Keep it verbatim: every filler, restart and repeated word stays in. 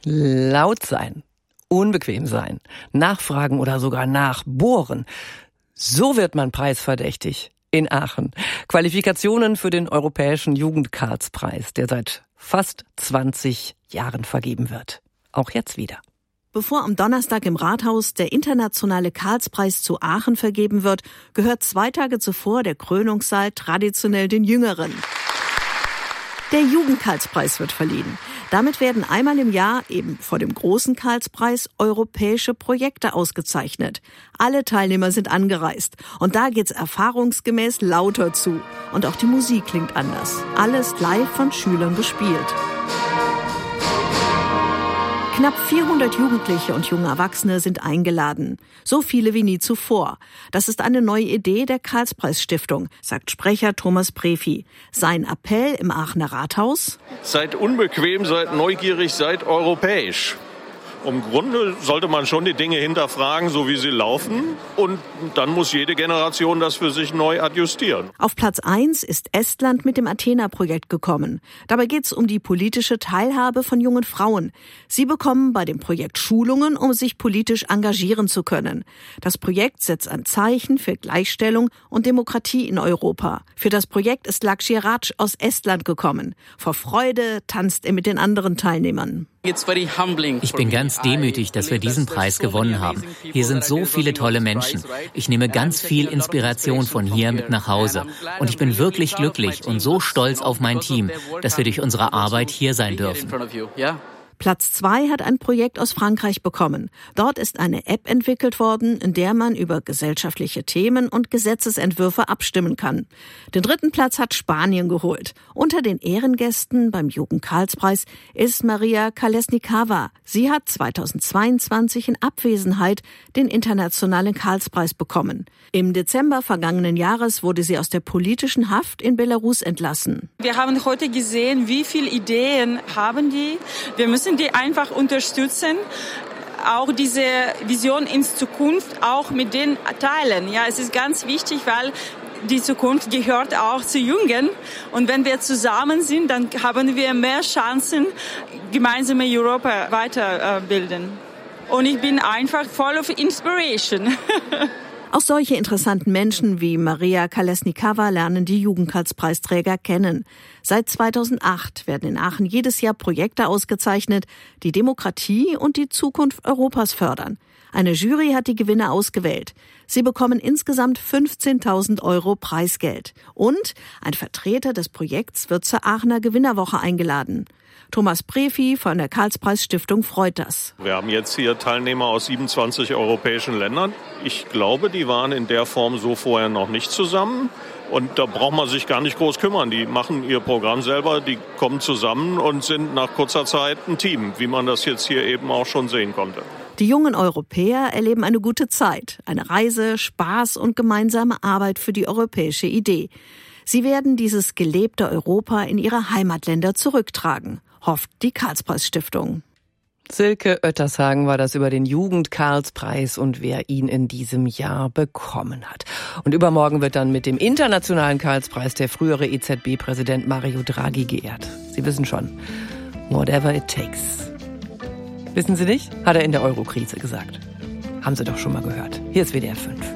Laut sein, unbequem sein, nachfragen oder sogar nachbohren. So wird man preisverdächtig in Aachen. Qualifikationen für den Europäischen Jugend-Karls-Preis, der seit fast zwanzig Jahren vergeben wird. Auch jetzt wieder. Bevor am Donnerstag im Rathaus der internationale Karlspreis zu Aachen vergeben wird, gehört zwei Tage zuvor der Krönungssaal traditionell den Jüngeren. Der Jugend-Karlspreis wird verliehen. Damit werden einmal im Jahr, eben vor dem großen Karlspreis, europäische Projekte ausgezeichnet. Alle Teilnehmer sind angereist. Und da geht's erfahrungsgemäß lauter zu. Und auch die Musik klingt anders. Alles live von Schülern gespielt. Knapp vierhundert Jugendliche und junge Erwachsene sind eingeladen. So viele wie nie zuvor. Das ist eine neue Idee der Karlspreis-Stiftung, sagt Sprecher Thomas Prefi. Sein Appell im Aachener Rathaus: Seid unbequem, seid neugierig, seid europäisch. Im Grunde sollte man schon die Dinge hinterfragen, so wie sie laufen. Und dann muss jede Generation das für sich neu adjustieren. Auf Platz eins ist Estland mit dem Athena-Projekt gekommen. Dabei geht es um die politische Teilhabe von jungen Frauen. Sie bekommen bei dem Projekt Schulungen, um sich politisch engagieren zu können. Das Projekt setzt ein Zeichen für Gleichstellung und Demokratie in Europa. Für das Projekt ist Lakshya Raj aus Estland gekommen. Vor Freude tanzt er mit den anderen Teilnehmern. Ich bin ganz demütig, dass wir diesen Preis gewonnen haben. Hier sind so viele tolle Menschen. Ich nehme ganz viel Inspiration von hier mit nach Hause. Und ich bin wirklich glücklich und so stolz auf mein Team, dass wir durch unsere Arbeit hier sein dürfen. Platz zwei hat ein Projekt aus Frankreich bekommen. Dort ist eine App entwickelt worden, in der man über gesellschaftliche Themen und Gesetzesentwürfe abstimmen kann. Den dritten Platz hat Spanien geholt. Unter den Ehrengästen beim Jugend-Karlspreis ist Maria Kolesnikava. Sie hat zweitausendzweiundzwanzig in Abwesenheit den internationalen Karlspreis bekommen. Im Dezember vergangenen Jahres wurde sie aus der politischen Haft in Belarus entlassen. Wir haben heute gesehen, wie viele Ideen haben die. Wir müssen die einfach unterstützen, auch diese Vision in Zukunft auch mit denen teilen. Ja, es ist ganz wichtig, weil die Zukunft gehört auch zu Jungen. Und wenn wir zusammen sind, dann haben wir mehr Chancen, gemeinsame Europa weiterbilden. Und ich bin einfach voll of Inspiration. Auch solche interessanten Menschen wie Maria Kolesnikava lernen die Jugend-Karlspreisträger kennen. Seit zweitausendacht werden in Aachen jedes Jahr Projekte ausgezeichnet, die Demokratie und die Zukunft Europas fördern. Eine Jury hat die Gewinner ausgewählt. Sie bekommen insgesamt fünfzehntausend Euro Preisgeld. Und ein Vertreter des Projekts wird zur Aachener Gewinnerwoche eingeladen. Thomas Prefi von der Karlspreis-Stiftung freut das. Wir haben jetzt hier Teilnehmer aus siebenundzwanzig europäischen Ländern. Ich glaube, die waren in der Form so vorher noch nicht zusammen. Und da braucht man sich gar nicht groß kümmern. Die machen ihr Programm selber, die kommen zusammen und sind nach kurzer Zeit ein Team, wie man das jetzt hier eben auch schon sehen konnte. Die jungen Europäer erleben eine gute Zeit, eine Reise, Spaß und gemeinsame Arbeit für die europäische Idee. Sie werden dieses gelebte Europa in ihre Heimatländer zurücktragen, hofft die Karlspreis-Stiftung. Silke Oettershagen war das über den Jugend-Karlspreis und wer ihn in diesem Jahr bekommen hat. Und übermorgen wird dann mit dem internationalen Karlspreis der frühere E Z B-Präsident Mario Draghi geehrt. Sie wissen schon, whatever it takes. Wissen Sie nicht? Hat er in der Euro-Krise gesagt. Haben Sie doch schon mal gehört. Hier ist W D R fünf.